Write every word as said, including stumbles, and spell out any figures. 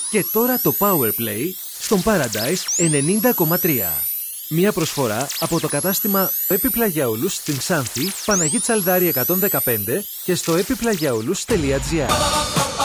Και τώρα το Powerplay στον Paradise ενενήντα κόμμα τρία. Μια προσφορά από το κατάστημα Επιπλαγιαούλους στην Ξάνθη, Παναγή Τσαλδάρη εκατόν δεκαπέντε και στο επιπλαγιαούλους τελεία τζι άρ.